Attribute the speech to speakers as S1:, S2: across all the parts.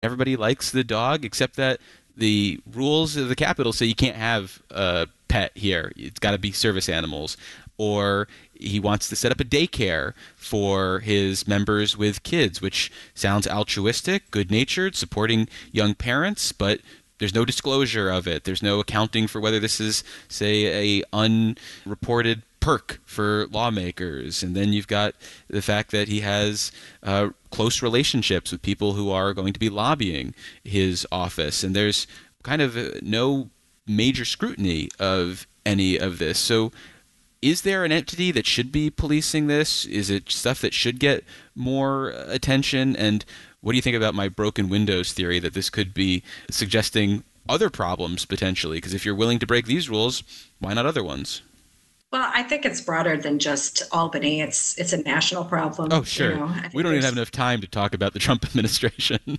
S1: Everybody likes the dog, except that the rules of the Capitol say you can't have a pet here. It's got to be service animals. Or he wants to set up a daycare for his members with kids, which sounds altruistic, good natured, supporting young parents, but there's no disclosure of it. There's no accounting for whether this is, say, a unreported perk for lawmakers. And then you've got the fact that he has close relationships with people who are going to be lobbying his office. And there's kind of no major scrutiny of any of this. So is there an entity that should be policing this? Is it stuff that should get more attention? And what do you think about my broken windows theory that this could be suggesting other problems potentially? Because if you're willing to break these rules, why not other ones?
S2: Well, I think it's broader than just Albany. It's a national
S1: Oh,
S2: problem.
S1: sure.
S2: I
S1: We
S2: think
S1: don't even have
S2: there's
S1: enough time to talk about the Trump administration.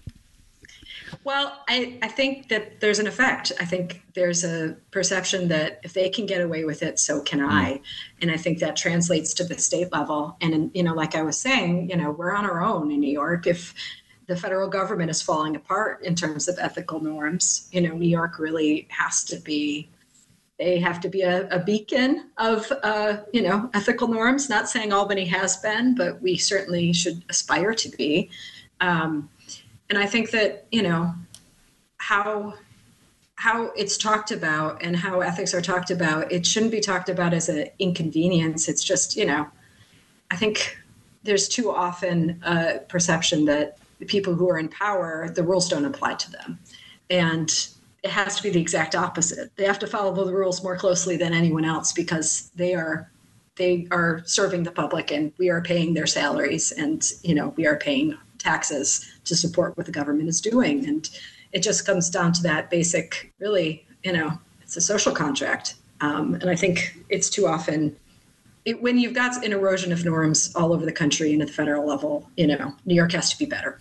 S2: I think that there's an effect. I think there's a perception that if they can get away with it, so can
S1: Mm.
S2: I. And I think that translates to the state level. And, like I was saying, we're on our own in New York. If the federal government is falling apart in terms of ethical norms, New York really has to be, they have to be a beacon of, ethical norms. Not saying Albany has been, but we certainly should aspire to be. Um, and I think that, how it's talked about and how ethics are talked about, it shouldn't be talked about as an inconvenience. It's just, I think there's too often a perception that the people who are in power, the rules don't apply to them. And it has to be the exact opposite. They have to follow the rules more closely than anyone else because they are serving the public and we are paying their salaries and, we are paying taxes to support what the government is doing. And it just comes down to that basic, really, it's a social contract. And I think it's too often, when you've got an erosion of norms all over the country and at the federal level, New York has to be better.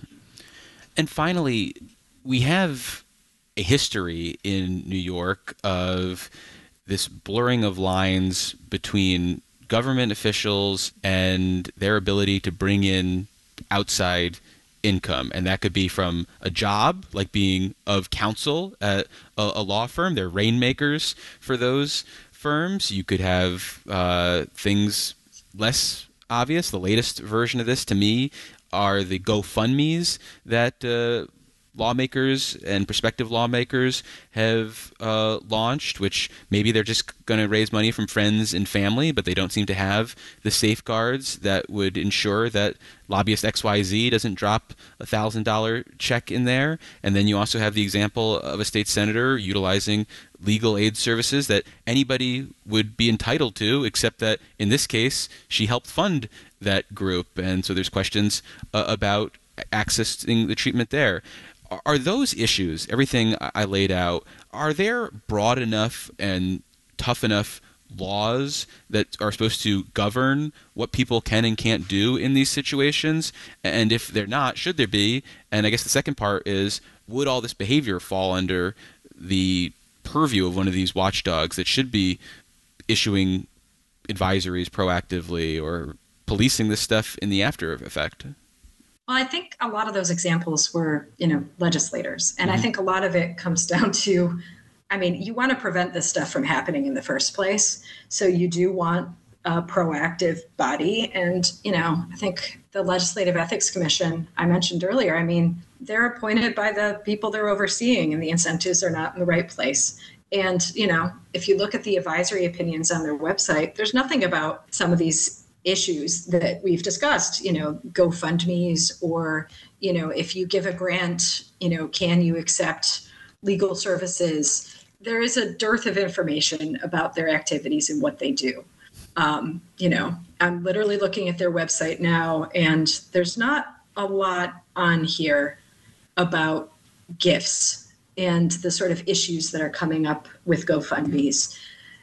S1: And finally, we have a history in New York of this blurring of lines between government officials and their ability to bring in outside income. And that could be from a job, like being of counsel at a law firm. They're rainmakers for those firms. You could have things less obvious. The latest version of this, to me, are the GoFundMe's that lawmakers and prospective lawmakers have launched, which maybe they're just going to raise money from friends and family, but they don't seem to have the safeguards that would ensure that lobbyist XYZ doesn't drop $1,000 check in there. And then you also have the example of a state senator utilizing legal aid services that anybody would be entitled to, except that in this case, she helped fund that group. And so there's questions about accessing the treatment there. Are those issues, everything I laid out, are there broad enough and tough enough laws that are supposed to govern what people can and can't do in these situations? And if they're not, should there be? And I guess the second part is, would all this behavior fall under the purview of one of these watchdogs that should be issuing advisories proactively or policing this stuff in the after effect?
S2: Well, I think a lot of those examples were, legislators. And I
S1: Mm-hmm.
S2: think a lot of it comes down to, I mean, you want to prevent this stuff from happening in the first place. So you do want a proactive body. And, I think the Legislative Ethics Commission I mentioned earlier, I mean, they're appointed by the people they're overseeing and the incentives are not in the right place. And, if you look at the advisory opinions on their website, there's nothing about some of these issues that we've discussed, GoFundMe's or, if you give a grant, can you accept legal services? There is a dearth of information about their activities and what they do. I'm literally looking at their website now, and there's not a lot on here about gifts and the sort of issues that are coming up with GoFundMe's.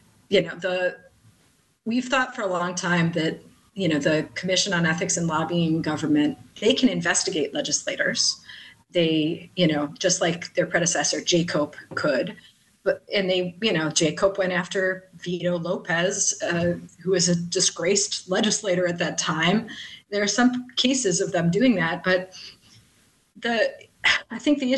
S2: We've thought for a long time that the Commission on Ethics and Lobbying in Government, they can investigate legislators. They, just like their predecessor Jay Cope could, and they, Jay Cope went after Vito Lopez, who was a disgraced legislator at that time. There are some cases of them doing that, but I think the